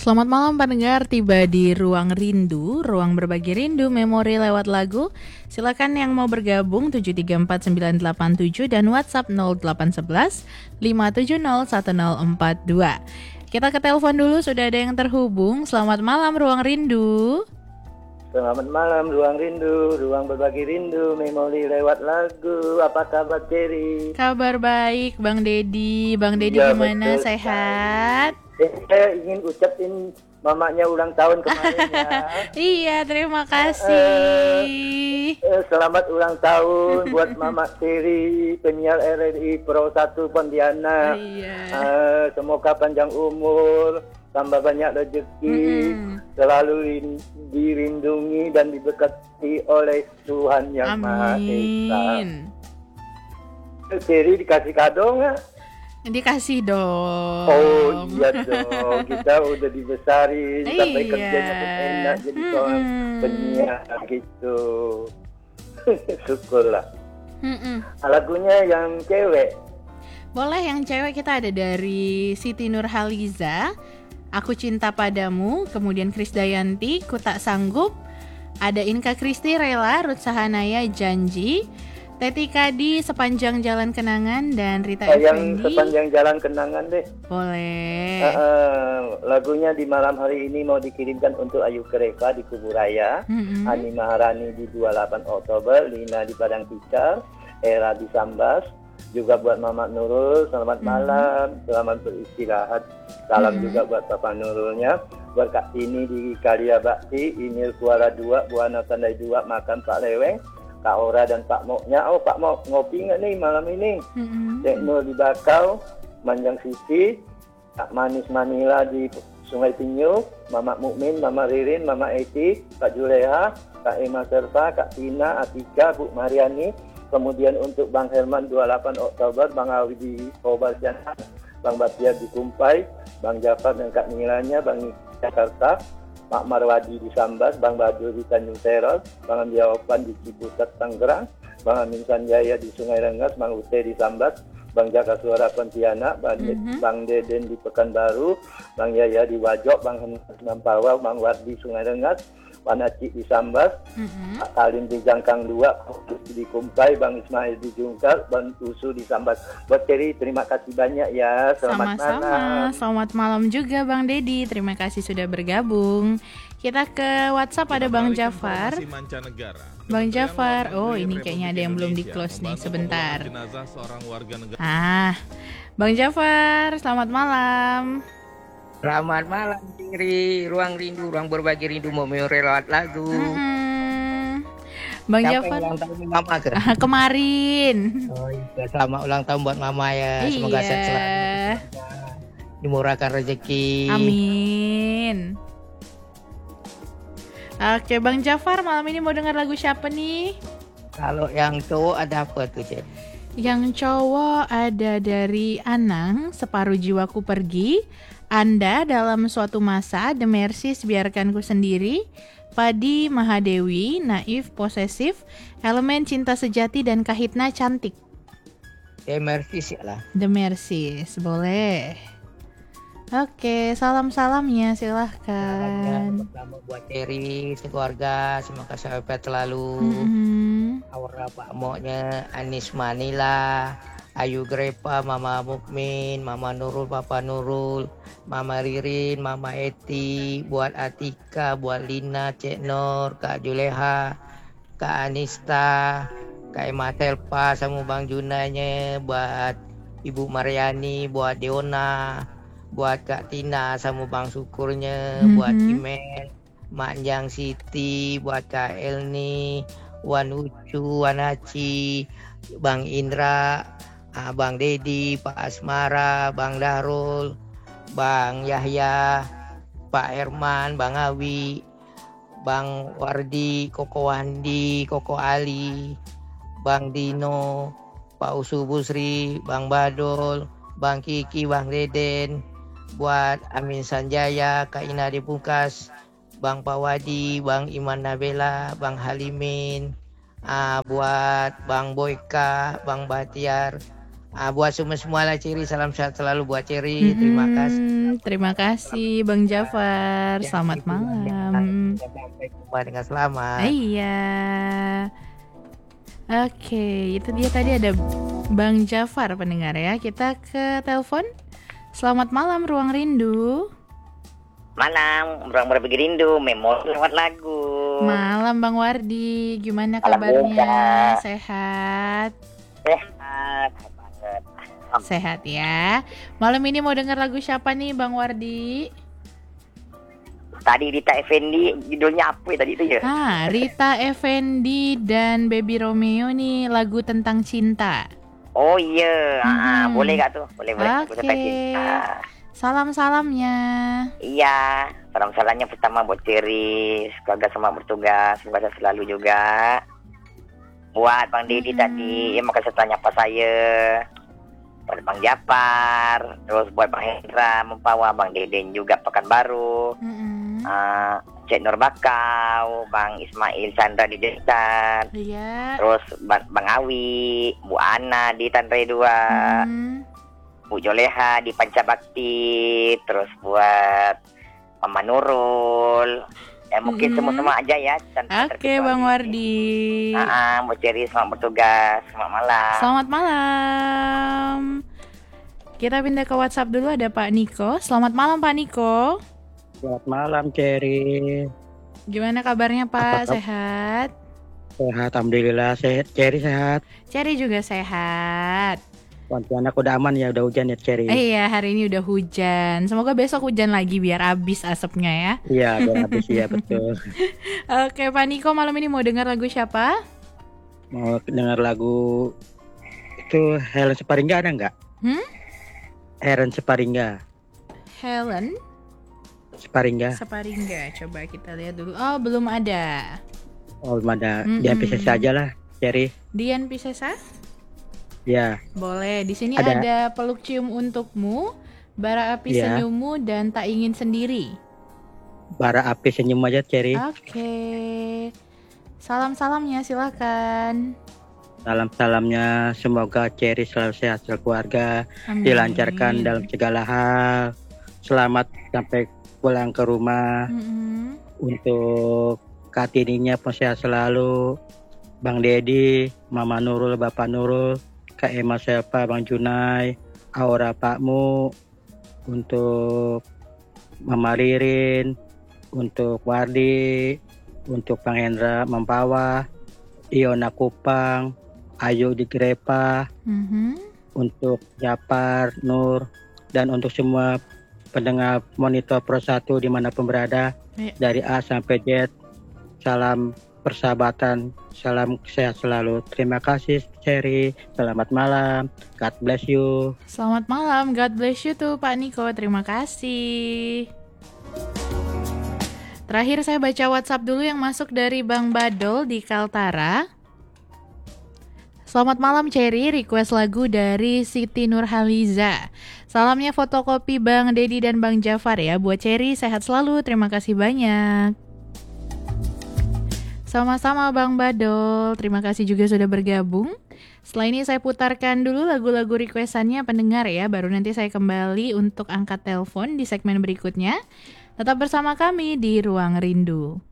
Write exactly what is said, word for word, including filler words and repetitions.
Selamat malam pendengar, tiba di Ruang Rindu, ruang berbagi rindu memori lewat lagu. Silakan yang mau bergabung tujuh tiga empat sembilan delapan tujuh dan WhatsApp nol delapan satu satu lima tujuh nol satu nol empat dua. Kita ke telepon dulu, sudah ada yang terhubung. Selamat malam Ruang Rindu. Selamat malam Ruang Rindu, ruang berbagi rindu memori lewat lagu. Apa kabar Cherry? Kabar baik Bang Dedi. Bang Dedi Ya, gimana, betul. sehat? Saya ingin ucapin mamanya ulang tahun kemarin ya. Iya, terima kasih. Eh, Selamat ulang tahun buat Mama Cherry, penyiar R R I Pro satu Pontianak. Iya. Eh, semoga panjang umur, tambah banyak rezeki, Mm-mm. selalu rin- dirindungi dan diberkati oleh Tuhan Yang Maha Esa. Amin. Cherry dikasih kado nggak? Dikasih dong. Oh iya dong, kita udah dibesarin sampai Iya. kerjanya pun enak jadi seorang Mm-mm. penyiar gitu. Syukurlah. Mm-mm. Lagunya yang cewek. Boleh yang cewek, kita ada dari Siti Nurhaliza, Aku Cinta Padamu, kemudian Krisdayanti, Ku Tak Sanggup, ada Inka Kristi, Rela, Ruth Sahanaya, Janji, Teti Kadi, Sepanjang Jalan Kenangan, dan Rita Eh, yang Effendi. sepanjang jalan kenangan deh. Boleh. Eh, eh, lagunya di malam hari ini mau dikirimkan untuk Ayu Kreva di Kuburaya, Mm-mm. Ani Maharani di dua puluh delapan Oktober, Lina di Padang Picar, Era di Sambas, juga buat Mama Nurul, selamat malam, selamat beristirahat. Salam juga buat Papa Nurulnya, buat Kak Tini di Karya Bakti, Inil Kuara dua, Buana Tandai dua, Makan Pak Leweng, Kak Ora dan Pak Moknya. Oh Pak Mok, ngopi nggak nih malam ini? Mm-mm. Cek Nur di Bakau, Manjang Siti, Kak Manis Manila di Sungai Pinyuk, Mama Mukmin, Mama Ririn, Mama Eti, Kak Juleha, Kak Emma Serva, Kak Tina, Atika, Bu Mariani. Kemudian untuk Bang Herman dua puluh delapan Oktober, Bang Awi di Kobarjana, Bang Batiar di Kumpai, Bang Jafar dan Kak Nilanya, Bang Niki Jakarta, Pak Marwadi di Sambas, Bang Badur di Tanjung Teros, Bang Jawaban di Ciputat Tangerang, Bang Amin Sanjaya di Sungai Rengas, Bang Ute di Sambas, Bang Jaka Suara Pontianak, Bang, Mhm. Bang Deden di Pekanbaru, Bang Yaya di Wajok, Bang Henry Nampawa, Bang Wardi Sungai Rengas, Bang Acik di Sambas, Mm-mm. Pak Kalim di Jangkang dua, di Kumpai, Bang Ismail di Jungkar, Bang Usu di Sambas. Buat Cherry, terima kasih banyak ya. Selamat Sama-sama, malam. selamat malam juga Bang Dedi. Terima kasih sudah bergabung. Kita ke WhatsApp, ada Bang Jafar. Bang Jafar, oh ini kayaknya ada yang belum di close nih, sebentar. Ah, Bang Jafar, selamat malam. Selamat malam Cherry, ruang rindu, ruang berbagi rindu memori lewat lagu. Mm-mm. Bang Siapa Jafar, yang ulang tahun mama ke? ah, kemarin. Oh iya, selamat ulang tahun buat mama ya. Semoga sehat selalu, Iya, dimurahkan rezeki. amin. Oke, Bang Jafar, malam ini mau dengar lagu siapa nih? Kalau yang cowok ada apa tuh Cherry? Yang cowok ada dari Anang, Separuh Jiwaku Pergi, Anda Dalam Suatu Masa, The Mercies, Biarkan Ku Sendiri, Padi Mahadewi, Naif Posesif, Elemen Cinta Sejati, dan Kahitna Cantik. Emersis ya lah. The Mercies, boleh. Oke, salam-salamnya silahkan. Pertama buat Cherry, sekeluarga, semoga sehat selalu. Mm-mm. Aura Pak Moknya, Anis Manila, Ayu Grepa, Mama Mukmin, Mama Nurul, Papa Nurul, Mama Ririn, Mama Eti, buat Atika, buat Lina, Cek Nur, Kak Juleha, Kak Anista, Kak Emma Telpa, sama Bang Junanya, buat Ibu Mariani, buat Deona, buat Kak Tina, sama Bang Syukurnya, Mhm. buat Imen, Manjang Siti, buat Kak Elni, Wan Ucu, Wan Haci, Bang Indra, ah, Bang Dedi, Pak Asmara, Bang Darul, Bang Yahya, Pak Herman, Bang Awi, Bang Wardi, Koko Wandi, Koko Ali, Bang Dino, Pak Usu Busri, Bang Badol, Bang Kiki, Bang Deden, buat Amin Sanjaya, Kak Ina Depukas, Bang Pawadi, Bang Iman Nabela, Bang Halimin, ah, buat Bang Boyka, Bang Batiar, Ah, buat semua semua lah Ceri, salam sehat selalu buat Ceri. Terima kasih. Mm-mm, terima kasih Bang Jafar. Selamat malam. Sampai jumpa dengan selamat. Iya. Oke, itu dia tadi ada Bang Jafar pendengar ya. Kita ke telepon. Selamat malam Ruang Rindu. Malam, Ruang Berbagi Rindu, memori lewat lagu. Malam Bang Wardi, gimana Malam kabarnya? juga. Sehat? Sehat, sehat banget. Sehat ya. Malam ini mau dengar lagu siapa nih Bang Wardi? Tadi Rita Effendi, judulnya apa ya tadi itu ya? Ah, Rita Effendi dan Baby Romeo nih lagu tentang cinta. Oh iya, ah, Hmm. boleh gak tuh? Boleh, boleh. Lagu Oke. tentang cinta. Salam-salamnya. Iya, salam-salamnya pertama buat Ceri, keluarga semua bertugas, semoga sehat selalu juga. Buat Bang Dedi Hmm. tadi, yang makan setelahnya apa saya. Buat Bang Japar, terus buat Bang Hendra, Mempawa, Bang Deden juga Pekanbaru. Mm-mm. Uh, Cik Nur Bakau, Bang Ismail Chandra di Desan, Iya. terus Bang, Bang Awi, Bu Ana di Tanre dua, Hmm. Bu Joleha di Pancabakti, terus buat Mama Nurul, ya mungkin Mm-mm. semua-semua aja ya. tanpa Oke Bang terkecuali. Wardi. Ah, ah, Bu Ceri selamat bertugas, selamat malam. Selamat malam. Kita pindah ke WhatsApp dulu, ada Pak Niko. Selamat malam Pak Niko. Selamat malam, Ceri. Gimana kabarnya Pak? Apa kabar? Sehat? Sehat, alhamdulillah. Sehat, Ceri sehat. Ceri juga sehat. Pontianak udah aman ya, udah hujan ya, Ceri. Eh, iya, hari ini udah hujan. Semoga besok hujan lagi biar habis asapnya ya. Iya, udah habis ya, betul. Oke Pak Niko, malam ini mau dengar lagu siapa? Mau dengar lagu itu Helen Separingga ada nggak? Hmm? Helen Separingga. Helen Separingga. Separingga. Coba kita lihat dulu. Oh, belum ada. Oh, belum ada. Mm-mm. Di M P C saja lah, Ceri. Dian Piscesa? Ya, Boleh. Di sini Ada. ada Peluk Cium Untukmu, Bara Api Iya. Senyummu, dan Tak Ingin Sendiri. bara api senyum aja, Ceri. Oke. Salam-salamnya silakan. Salam-salamnya semoga Ceri selalu sehat sekeluarga, Amin. dilancarkan dalam segala hal. Selamat sampai pulang ke rumah. Mm-mm. Untuk Kartininya pun sehat selalu, Bang Dedi, Mama Nurul, Bapak Nurul, Kak Emma Selpa, Bang Junai, Aura Pakmu, untuk Mama Ririn, untuk Wardi, untuk Bang Hendra Mempawa, Iona Kupang, Ayu di Grepa, Mhm. untuk Japar, Nur, dan untuk semua pendengar Monitor Pro satu dimanapun berada, Iya. dari A sampai Z. Salam persahabatan, salam sehat selalu. Terima kasih Ceri, selamat malam, God bless you. Selamat malam, God bless you tuh Pak Niko, terima kasih. Terakhir saya baca WhatsApp dulu yang masuk dari Bang Badol di Kaltara. Selamat malam Cherry, request lagu dari Siti Nurhaliza. Salamnya fotokopi Bang Dedi dan Bang Jafar ya. Buat Cherry, sehat selalu, terima kasih banyak. Sama-sama Bang Badol, terima kasih juga sudah bergabung. Setelah ini saya putarkan dulu lagu-lagu requestannya pendengar ya. Baru nanti saya kembali untuk angkat telepon di segmen berikutnya. Tetap bersama kami di Ruang Rindu.